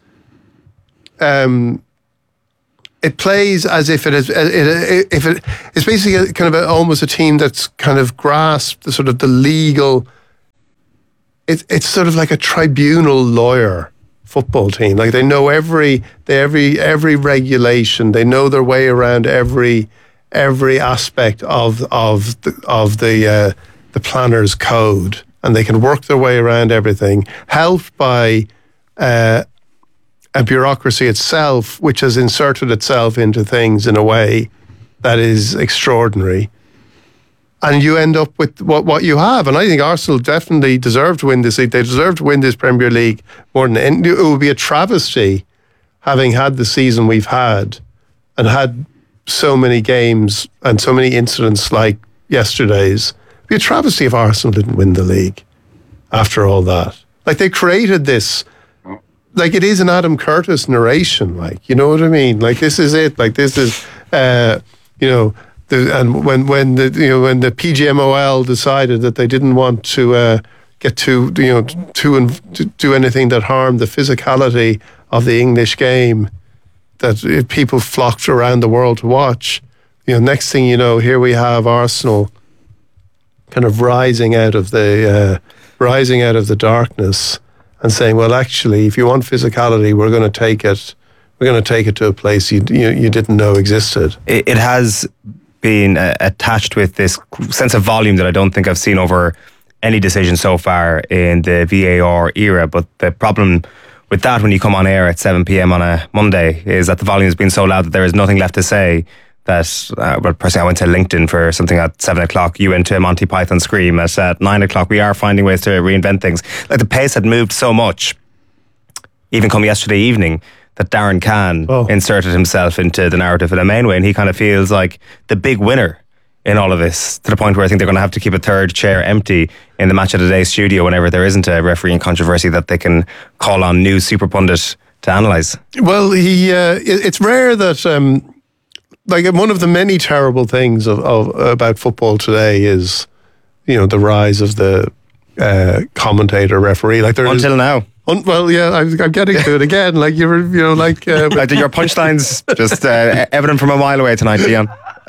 Um, it plays as if it is. It, it, if it, it's basically a, kind of a, almost a team that's kind of grasped the sort of the legal. It, it's sort of like a tribunal lawyer football team. Like they know every they every every regulation. They know their way around every every aspect of of the, of the uh, the planner's code, and they can work their way around everything, helped by. Uh, a bureaucracy itself, which has inserted itself into things in a way that is extraordinary. And you end up with what, what you have. And I think Arsenal definitely deserve to win this league. They deserve to win this Premier League more than any. It would be a travesty, having had the season we've had and had so many games and so many incidents like yesterday's. It would be a travesty if Arsenal didn't win the league after all that. Like, they created this. Like, it is an Adam Curtis narration, like, you know what I mean? Like, this is it. Like, this is, uh, you know, the, and when when the you know when the P G M O L decided that they didn't want to uh, get too you know to, and to do anything that harmed the physicality of the English game, that it, people flocked around the world to watch. You know, next thing you know, here we have Arsenal, kind of rising out of the uh, rising out of the darkness. And saying, well, actually, if you want physicality, we're going to take it. We're going to take it to a place you you, you didn't know existed. It, it has been uh, attached with this sense of volume that I don't think I've seen over any decision so far in the V A R era. But the problem with that, when you come on air at seven p.m. on a Monday, is that the volume has been so loud that there is nothing left to say. That, uh, well, personally, I went to LinkedIn for something at seven o'clock. You went to Monty Python Scream at uh, nine o'clock. We are finding ways to reinvent things. Like, the pace had moved so much, even come yesterday evening, that Darren Kahn oh. inserted himself into the narrative in a main way, and he kind of feels like the big winner in all of this, to the point where I think they're going to have to keep a third chair empty in the Match of the Day studio whenever there isn't a refereeing controversy that they can call on new super pundit to analyse. Well, he uh, it, it's rare that... Um Like, one of the many terrible things of, of about football today is, you know, the rise of the uh, commentator referee. Like, there until is, now. Un, well, yeah, I'm, I'm getting to it again. Like, you're, you know, like uh, like your punchlines just uh, evident from a mile away tonight, Dion.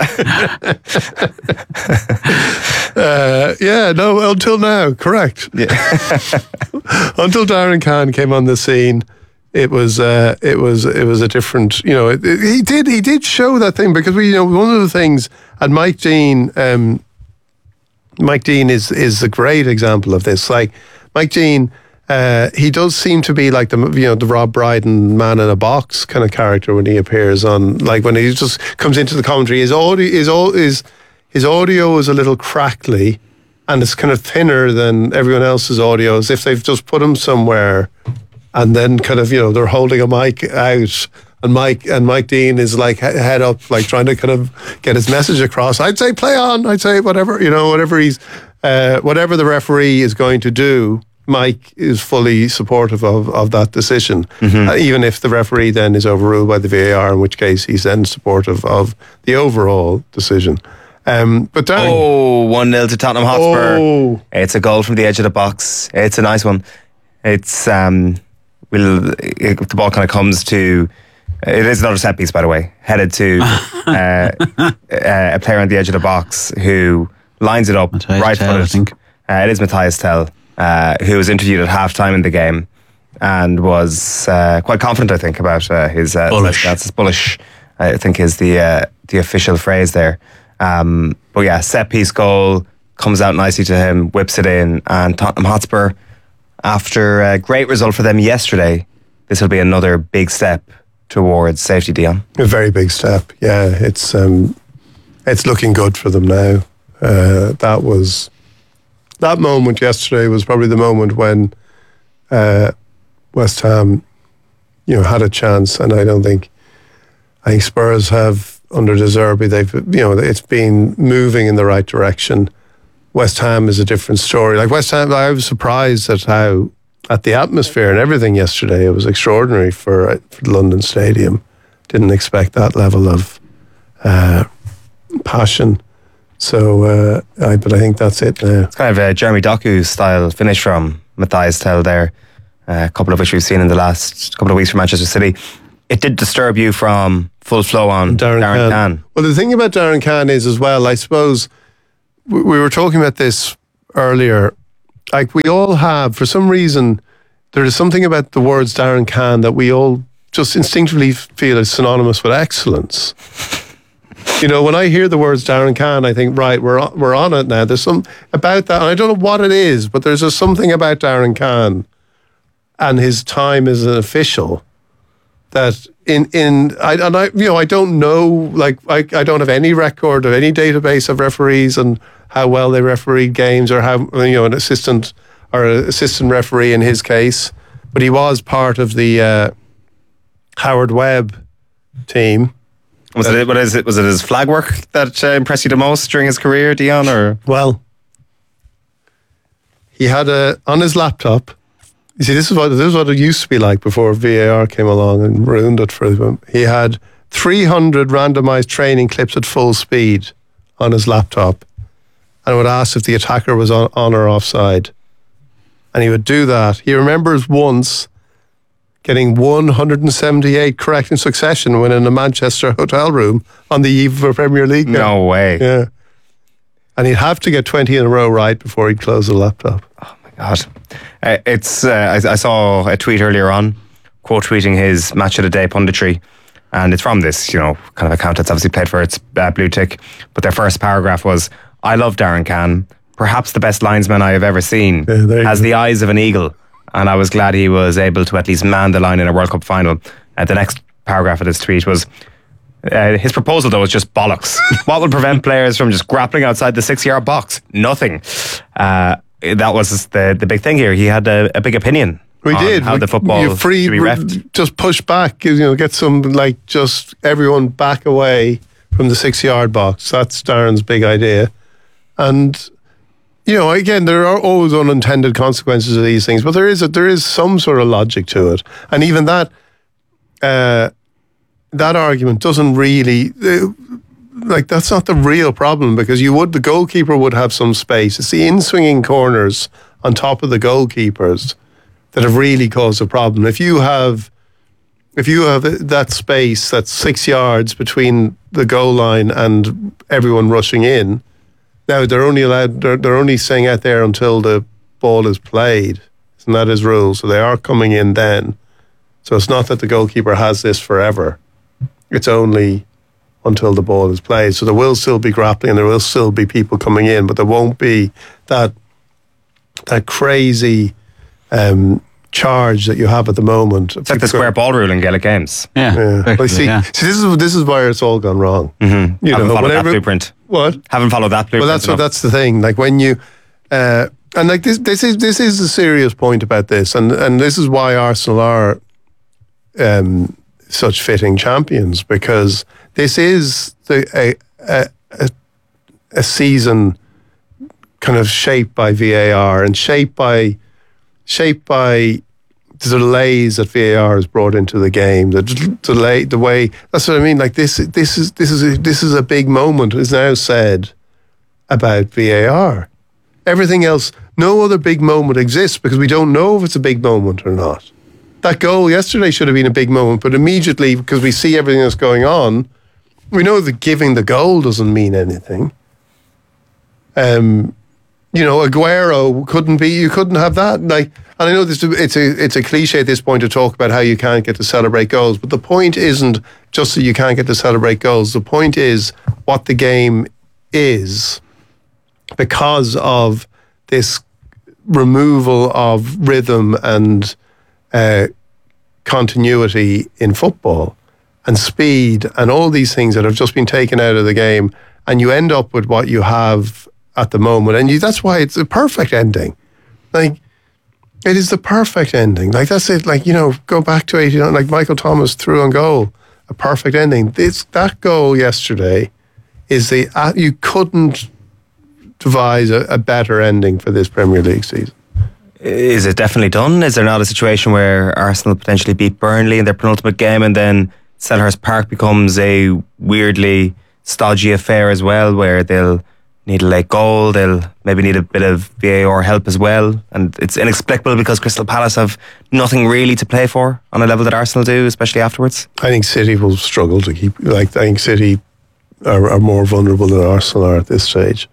uh, yeah, no, until now, correct. Yeah. Until Darren Kahn came on the scene. It was, uh, it was, it was a different. You know, it, it, he did, he did show that thing, because we, you know, one of the things, and Mike Dean, um, Mike Dean is is a great example of this. Like, Mike Dean, uh, he does seem to be like the, you know, the Rob Brydon man in a box kind of character when he appears on, like, when he just comes into the commentary. His audio, his his his audio is a little crackly, and it's kind of thinner than everyone else's audio, as if they've just put him somewhere. And then kind of, you know, they're holding a mic out, and Mike and Mike Dean is like head up, like trying to kind of get his message across. I'd say play on. I'd say whatever, you know, whatever he's, uh, whatever the referee is going to do, Mike is fully supportive of, of that decision. Mm-hmm. Uh, even if the referee then is overruled by the V A R, in which case he's then supportive of the overall decision. Um, but Darren, oh, one nil to Tottenham Hotspur. Oh. It's a goal from the edge of the box. It's a nice one. It's um. Will it, the ball kind of comes to, it is another set piece, by the way, headed to uh, a player on the edge of the box who lines it up Matthias right Tell, footed. I think. Uh, it is Matthias Tell, uh, who was interviewed at half time in the game and was uh, quite confident, I think, about uh, his uh, bullish. That's bullish, I think, is the uh, the official phrase there. Um, but yeah, set piece goal, comes out nicely to him, whips it in, and Tottenham Hotspur, after a great result for them yesterday, this will be another big step towards safety, Dion. A very big step, yeah. It's um, it's looking good for them now. Uh, that was that moment yesterday was probably the moment when uh, West Ham, you know, had a chance, and I don't think, I think Spurs have, under De Zerbi, they've, you know, it's been moving in the right direction. West Ham is a different story. Like West Ham, I was surprised at how, at the atmosphere and everything yesterday. It was extraordinary for, for the London Stadium. Didn't expect that level of uh, passion. So, uh, I, but I think that's it now. It's kind of a Jeremy Doku style finish from Matthias Tell there, uh, a couple of which we've seen in the last couple of weeks from Manchester City. It did disturb you from full flow on Darren, Darren Cann. Well, the thing about Darren Cann is as well, I suppose, we, we were talking about this earlier, like we all have, for some reason, there is something about the words Darren Cann that we all just instinctively feel is synonymous with excellence. You know, when I hear the words Darren Cann, I think, right, we're on, we're on it now. There's some about that, and I don't know what it is, but there's just something about Darren Cann and his time as an official that in in I and I you know I don't know, like I I don't have any record of any database of referees and how well they refereed games, or how, you know, an assistant or an assistant referee in his case, but he was part of the uh, Howard Webb team. Was it, what is it? Was it his flag work that uh, impressed you the most during his career, Dion? Or well, he had a on his laptop. You see, this is what this is what it used to be like before V A R came along and ruined it for him. He had three hundred randomized training clips at full speed on his laptop, and would ask if the attacker was on, on or offside, and he would do that. He remembers once getting one hundred seventy-eight correct in succession when in a Manchester hotel room on the eve of a Premier League game. No way. Yeah. And he'd have to get twenty in a row right before he'd close the laptop. Oh my God. Uh, it's. Uh, I, I saw a tweet earlier on, quote tweeting his match of the day punditry, and it's from this, you know, kind of account that's obviously paid for its uh, blue tick. But their first paragraph was, "I love Darren Cann, perhaps the best linesman I have ever seen, yeah, has go. the eyes of an eagle. And I was glad he was able to at least man the line in a World Cup final." Uh, the next paragraph of this tweet was, uh, his proposal though was just bollocks. What would prevent players from just grappling outside the six-yard box? Nothing. Uh, that was the the big thing here. He had a, a big opinion. We on did. how we, the football you free, should be reffed. Just push back, you know, get some, like, just everyone back away from the six-yard box. That's Darren's big idea. And, you know, again, there are always unintended consequences of these things, but there is a, there is some sort of logic to it, and even that uh, that argument doesn't really uh, like that's not the real problem, because you would the goalkeeper would have some space. It's the in-swinging corners on top of the goalkeepers that have really caused a problem. If you have if you have that space that's six yards between the goal line and everyone rushing in. Now, they're only allowed, they're, they're only staying out there until the ball is played. Isn't that his rule? So they are coming in then. So it's not that the goalkeeper has this forever. It's only until the ball is played. So there will still be grappling and there will still be people coming in, but there won't be that that crazy um, charge that you have at the moment. It's like the square ball rule in Gaelic games. Yeah. yeah. Well, see, yeah. see, this is this is where it's all gone wrong. Mm-hmm. You Haven't know, followed whenever, that blueprint. What? Haven't followed that blueprint. Well, that's enough. what that's the thing. Like when you, uh, and like this, this is this is a serious point about this, and and this is why Arsenal are um, such fitting champions, because this is the a a, a a season kind of shaped by V A R and shaped by shaped by the delays that V A R has brought into the game. The d- delay, the way that's what I mean. Like this, this is this is a, this is a big moment. Is now said about V A R. Everything else, no other big moment exists because we don't know if it's a big moment or not. That goal yesterday should have been a big moment, but immediately, because we see everything that's going on, we know that giving the goal doesn't mean anything. Um, you know, Aguero couldn't be. You couldn't have that. Like, and I know this. It's a it's a cliche at this point to talk about how you can't get to celebrate goals, but the point isn't just that you can't get to celebrate goals. The point is what the game is, because of this removal of rhythm and uh, continuity in football and speed and all these things that have just been taken out of the game, and you end up with what you have at the moment. And you, that's why it's a perfect ending. Like, It is the perfect ending. Like, that's it. Like, you know, go back to eighty-nine. Like, Michael Thomas threw on goal. A perfect ending. This That goal yesterday is the... Uh, you couldn't devise a, a better ending for this Premier League season. Is it definitely done? Is there not a situation where Arsenal potentially beat Burnley in their penultimate game and then Selhurst Park becomes a weirdly stodgy affair as well, where they'll need a late goal, they'll maybe need a bit of V A R help as well, and it's inexplicable because Crystal Palace have nothing really to play for on a level that Arsenal do, especially afterwards? I think City will struggle to keep... Like, I think City are, are more vulnerable than Arsenal are at this stage.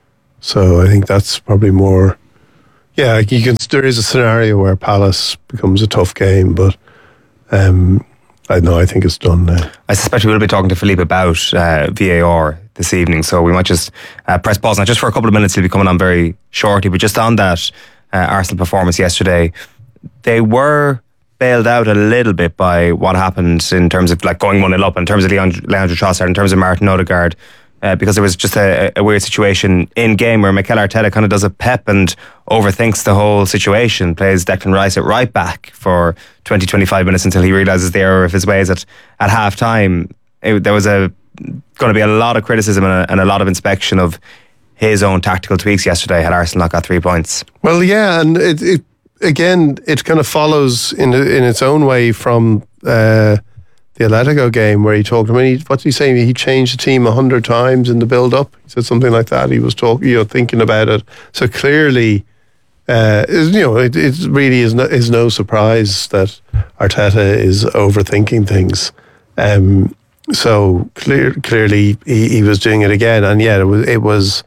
So I think that's probably more... Yeah, like you can. There is a scenario where Palace becomes a tough game, but um, I know. I think it's done now. I suspect we will be talking to Philippe about uh, V A R this evening, so we might just uh, press pause now just for a couple of minutes. He'll be coming on very shortly. But just on that uh, Arsenal performance yesterday, they were bailed out a little bit by what happened in terms of like going one nil up, in terms of Leandro, Leandro Trossard, in terms of Martin Odegaard. Uh, because there was just a, a weird situation in game where Mikel Arteta kind of does a pep and overthinks the whole situation, plays Declan Rice at right back for twenty, twenty-five minutes until he realises the error of his ways at, at half time. It, there was a going to be a lot of criticism and a, and a lot of inspection of his own tactical tweaks yesterday had Arsenal not got three points. Well, yeah, and it, it again, it kind of follows in in its own way from uh, the Atletico game where he talked. I mean, he, what's he saying? He changed the team a hundred times in the build-up. He said something like that. He was talking, you know, thinking about it. So clearly, uh, you know, it, it really is no, is no surprise that Arteta is overthinking things. Um, so clear, clearly, he, he was doing it again, and yeah, it was. It was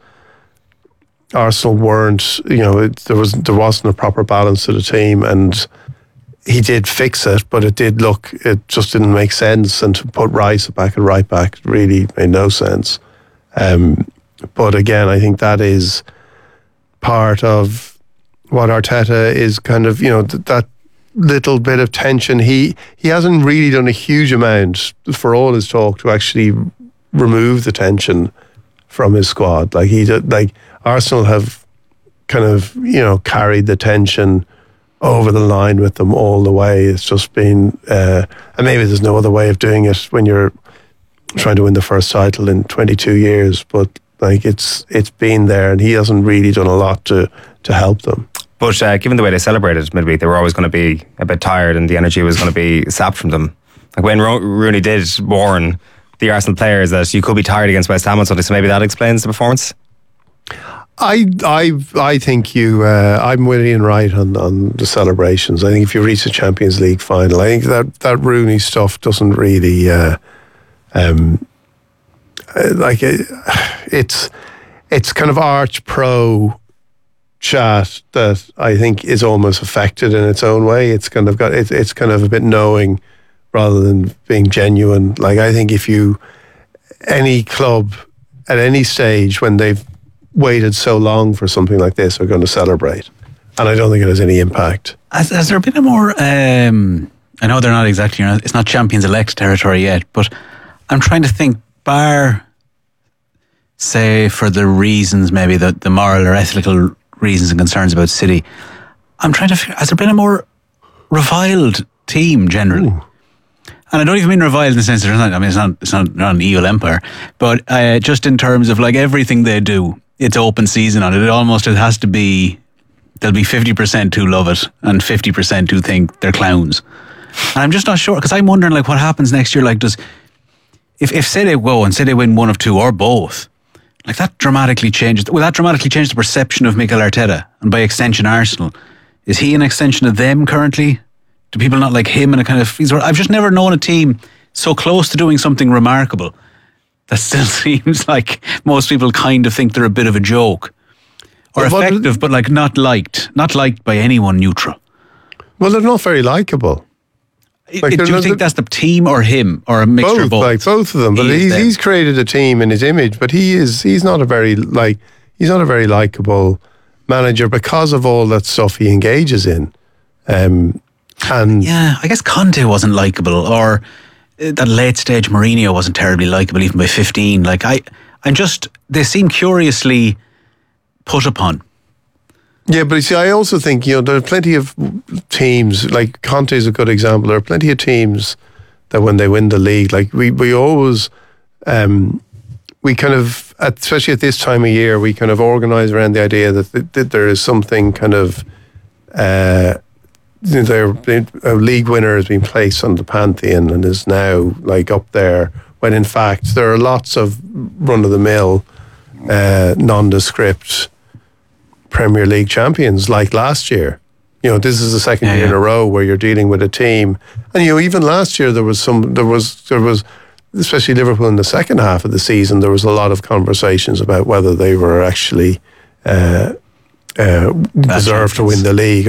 Arsenal weren't, you know, it, there was there wasn't a proper balance to the team, and he did fix it, but it did look, it just didn't make sense. And to put Rice back at right back really made no sense. Um, but again, I think that is part of what Arteta is kind of, you know, th- that little bit of tension. He he hasn't really done a huge amount for all his talk to actually remove the tension from his squad. Like he did, like Arsenal have kind of, you know, carried the tension over the line with them all the way. It's just been, uh, and maybe there's no other way of doing it when you're trying to win the first title in twenty-two years, but like it's it's been there, and he hasn't really done a lot to, to help them. But uh, given the way they celebrated midweek, they were always going to be a bit tired and the energy was going to be sapped from them. Like when Ro- Rooney did warn the Arsenal players that you could be tired against West Ham on Sunday, so maybe that explains the performance? I I I think you. Uh, I'm with Ian Wright on, on the celebrations. I think if you reach the Champions League final, I think that, that Rooney stuff doesn't really, uh, um, like it, it's it's kind of arch pro chat that I think is almost affected in its own way. It's kind of got it, it's kind of a bit knowing rather than being genuine. Like I think if you any club at any stage when they've waited so long for something like this are going to celebrate, and I don't think it has any impact. Has, has there been a more um, I know they're not exactly, you know, it's not Champions Elect territory yet, but I'm trying to think, bar say for the reasons, maybe the, the moral or ethical reasons and concerns about City, I'm trying to figure, has there been a more reviled team generally? Ooh. And I don't even mean reviled in the sense that it's not, I mean, it's not, it's not, not an evil empire, but uh, just in terms of like everything they do, it's open season on it. It almost, it has to be, there'll be fifty percent who love it and fifty percent who think they're clowns. And I'm just not sure, because I'm wondering like what happens next year. Like does, if, if say they go and say they win one of two or both, like that dramatically changes, will that dramatically change the perception of Mikel Arteta and by extension Arsenal? Is he an extension of them currently? Do people not like him and a kind of, I've just never known a team so close to doing something remarkable that still seems like most people kind of think they're a bit of a joke. Or well, effective, but like not liked. Not liked by anyone neutral. Well, they're not very likeable. Like, do you think that's the team or him or a mixture both, of both? Like both of them. But he's, he's created a team in his image, but he is he's not a very like he's not a very likable manager because of all that stuff he engages in. Um, and yeah, I guess Conte wasn't likable, or that late stage Mourinho wasn't terribly likable even by fifteen. Like I, I'm just they seem curiously put upon. Yeah, but you see, I also think, you know, there are plenty of teams, like Conte is a good example, there are plenty of teams that when they win the league, like we, we always, um, we kind of, especially at this time of year, we kind of organise around the idea that, that there is something kind of, uh, there, a league winner has been placed on the pantheon and is now like up there, when in fact there are lots of run-of-the-mill, uh, nondescript Premier League champions like last year. You know, this is the second yeah, year yeah. in a row where you're dealing with a team, and you know, even last year there was some, there was, there was, especially Liverpool in the second half of the season, there was a lot of conversations about whether they were actually uh, uh, deserved to win the league